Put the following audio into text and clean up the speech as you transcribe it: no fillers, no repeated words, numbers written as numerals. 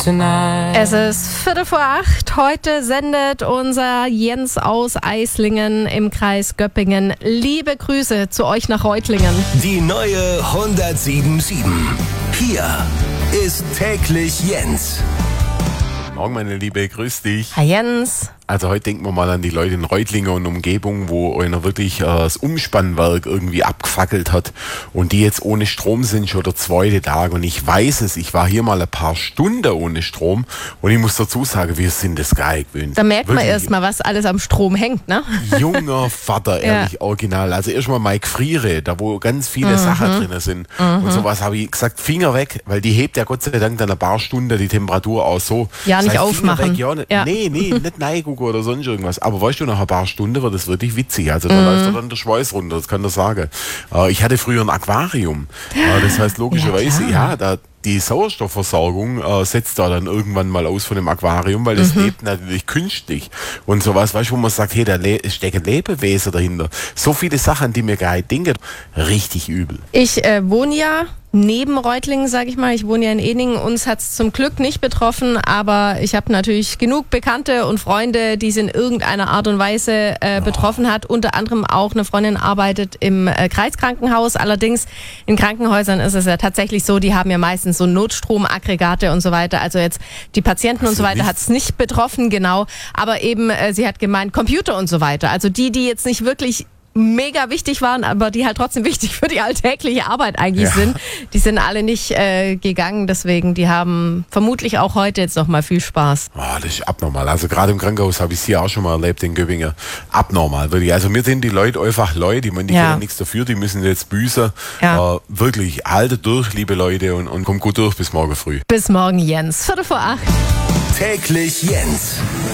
tonight. Es ist 7:45. Heute sendet unser Jens aus Eislingen im Kreis Göppingen. Liebe Grüße zu euch nach Reutlingen. Die neue 107.7. Hier ist täglich Jens. Morgen, meine Liebe, grüß dich. Hi Jens. Also heute denken wir mal an die Leute in Reutlingen und Umgebung, wo einer wirklich das Umspannwerk irgendwie abgefackelt hat und die jetzt ohne Strom sind schon der zweite Tag. Und ich weiß es, ich war hier mal ein paar Stunden ohne Strom und ich muss dazu sagen, wir sind das geil gewöhnt. Da merkt man Wirklich. erst mal, was alles am Strom hängt, ne? Junger Vater, ehrlich, original. Also erstmal mal Gefriere, da wo ganz viele Sachen drin sind. Und sowas habe ich gesagt, Finger weg, weil die hebt ja Gott sei Dank dann ein paar Stunden die Temperatur auch so. Ja, nicht Finger aufmachen. Weg, ja, nicht, Ja. Nee, nicht reingucken oder sonst irgendwas. Aber weißt du, nach ein paar Stunden wird das wirklich witzig. Also da läuft dann der Schweiß runter, das kann ich sagen. Ich hatte früher ein Aquarium. Das heißt logischerweise, die Sauerstoffversorgung setzt da dann irgendwann mal aus von dem Aquarium, weil das lebt natürlich künstlich und sowas, weißt du, wo man sagt, hey, da stecken Lebewesen dahinter. So viele Sachen, die mir gar nicht denken. Richtig übel. Ich wohne ja neben Reutlingen, sage ich mal. Ich wohne ja in Eningen. Uns hat es zum Glück nicht betroffen, aber ich habe natürlich genug Bekannte und Freunde, die es in irgendeiner Art und Weise betroffen hat. Unter anderem auch eine Freundin arbeitet im Kreiskrankenhaus. Allerdings in Krankenhäusern ist es ja tatsächlich so, die haben ja meistens so Notstromaggregate und so weiter. Also jetzt die Patienten und so weiter hat es nicht betroffen, genau. Aber eben, sie hat gemeint, Computer und so weiter. Also die jetzt nicht wirklich mega wichtig waren, aber die halt trotzdem wichtig für die alltägliche Arbeit eigentlich sind. Die sind alle nicht gegangen, deswegen, die haben vermutlich auch heute jetzt noch mal viel Spaß. Das ist abnormal. Also gerade im Krankenhaus habe ich es hier auch schon mal erlebt in Göppingen. Abnormal, wirklich. Also mir sind die Leute einfach Leute, ich meine, die können nichts dafür, die müssen jetzt büßen. Wirklich, haltet durch, liebe Leute, und kommt gut durch bis morgen früh. Bis morgen, Jens. 7:45. Täglich Jens.